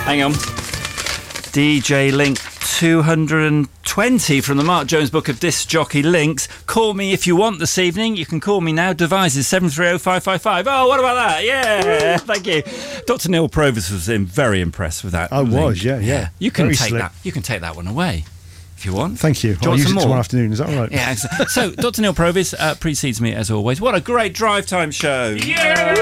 Hang on. DJ Link 220 from the Mark Jones Book of Disc Jockey Links. Call me if you want this evening. You can call me now. Devices 730-555. Oh, what about that? Yeah, thank you. Dr. Neil Provis was very impressed with that. I was, yeah. You can take that. You can take that one away if you want. Thank you. I'll use it tomorrow afternoon. Is that all right? Yeah. So, Dr. Neil Provis precedes me as always. What a great drive time show! Yeah!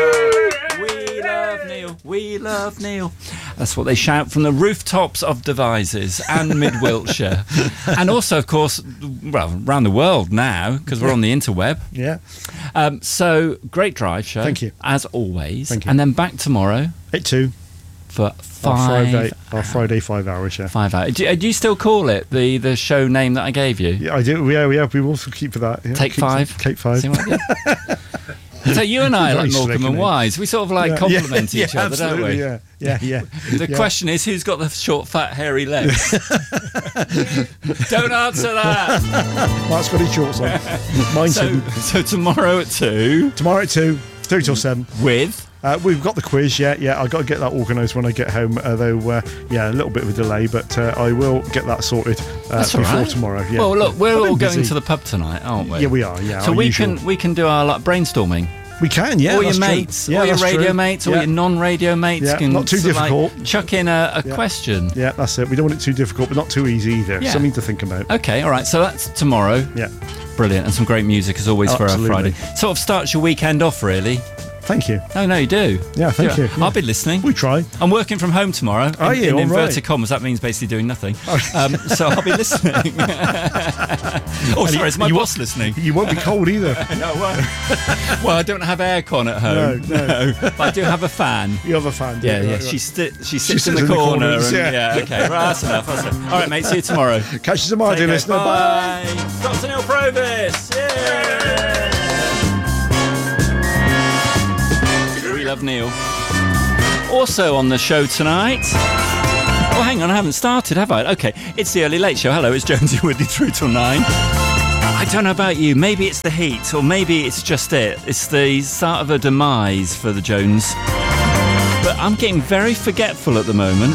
We love Neil. That's what they shout from the rooftops of Devizes and Mid Wiltshire, and also, of course, well, around the world now because we're on the interweb. Yeah. So great drive show. Thank you, as always. Thank you. And then back tomorrow at 2 for our Friday 5 hours. Yeah. 5 hours. Do you still call it the show name that I gave you? Yeah, I do. Yeah, we also keep for that. Yeah. Take 5. Take 5. So you and I, like Morecambe and Wise, we sort of compliment each other, don't we? Yeah. The question is, who's got the short, fat, hairy legs? Don't answer that. Mark's got his shorts on. Mine too. So tomorrow at 2. Tomorrow at 2, 3 till 7. With? We've got the quiz, yeah. I've got to get that organised when I get home, though, a little bit of a delay, but I will get that sorted before tomorrow. Yeah. Well, look, we're all going to the pub tonight, aren't we? Yeah, we are, yeah. So we can do our brainstorming. We can, yeah. All your mates, all your radio mates, all your non-radio mates can not too difficult. Chuck in a question. Yeah, that's it. We don't want it too difficult, but not too easy either. Yeah. Something to think about. Okay, all right. So that's tomorrow. Yeah. Brilliant. And some great music as always for our Friday. Sort of starts your weekend off, really. Thank you. Oh, no, you do. Yeah, thank you. Yeah. I'll be listening. We try. I'm working from home tomorrow. Are you? In inverted commas, that means basically doing nothing. So I'll be listening. Sorry, it's my boss listening. You won't be cold either. No, well, I don't have aircon at home. No. But I do have a fan. You have a fan, yeah. Right. She sits in the corner. Okay, right, that's enough. All right, mate, see you tomorrow. Catch you tomorrow, dear listener. Bye. Dr. Neil Provis. Yeah. Love Neil. Also on the show tonight. Oh, hang on, I haven't started, have I? Okay, it's the Early Late Show. Hello, it's Jonesy Woodley through till 9. I don't know about you. Maybe it's the heat, or maybe it's just it. It's the start of a demise for the Jones. But I'm getting very forgetful at the moment.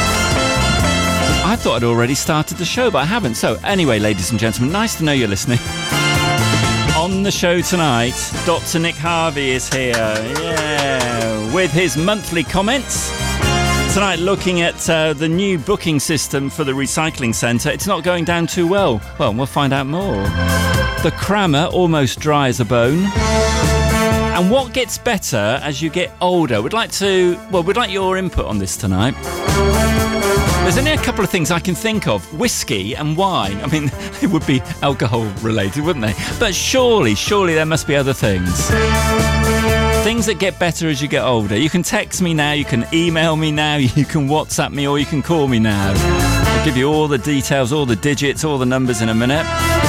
I thought I'd already started the show, but I haven't. So anyway, ladies and gentlemen, nice to know you're listening. On the show tonight, Dr. Nick Harvey is here, with his monthly comments. Tonight, looking at the new booking system for the recycling centre. It's not going down too well. Well, we'll find out more. The crammer, almost dry as a bone. And what gets better as you get older? We'd like your input on this tonight. There's only a couple of things I can think of. Whiskey and wine. I mean, it would be alcohol related, wouldn't they? But surely there must be other things. Things that get better as you get older. You can text me now, you can email me now, you can WhatsApp me, or you can call me now. I'll give you all the details, all the digits, all the numbers in a minute.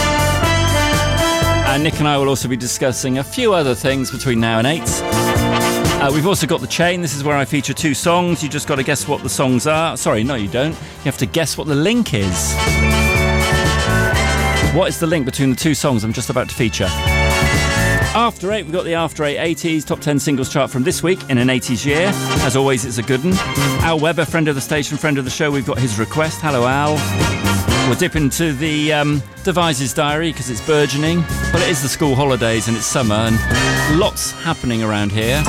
And Nick and I will also be discussing a few other things between now and 8. We've also got the chain. This is where I feature 2 songs. You just got to guess what the songs are. Sorry, no, you don't. You have to guess what the link is. What is the link between the 2 songs I'm just about to feature? After 8, we've got the After 8 80s Top 10 Singles chart from this week in an 80s year. As always, it's a good one. Al Weber, friend of the station, friend of the show. We've got his request. Hello, Al. We'll dip into the Devices Diary because it's burgeoning. Well, it is the school holidays and it's summer and lots happening around here.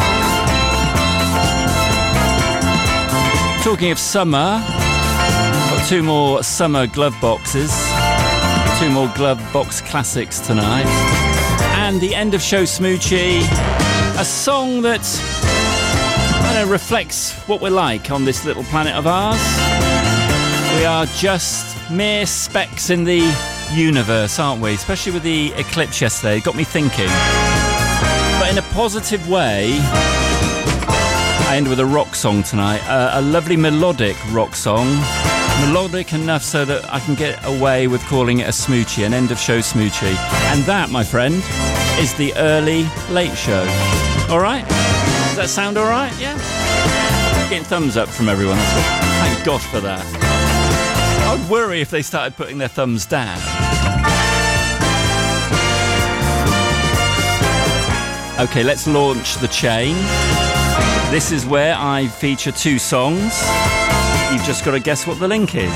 Talking of summer, got 2 more summer glove boxes, 2 more glove box classics tonight, and the end of show smoochie, a song that reflects what we're like on this little planet of ours. We are just mere specks in the universe, aren't we? Especially with the eclipse yesterday, it got me thinking. But in a positive way. I end with a rock song tonight, a lovely melodic rock song. Melodic enough so that I can get away with calling it a smoochie, an end of show smoochie. And that, my friend, is the Early Late Show. All right? Does that sound all right? Yeah? Getting thumbs up from everyone. Thank God for that. I'd worry if they started putting their thumbs down. Okay, let's launch the chain. This is where I feature 2 songs. You've just got to guess what the link is.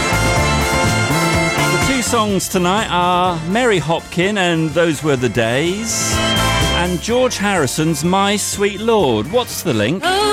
The two songs tonight are Mary Hopkin and Those Were the Days, and George Harrison's My Sweet Lord. What's the link?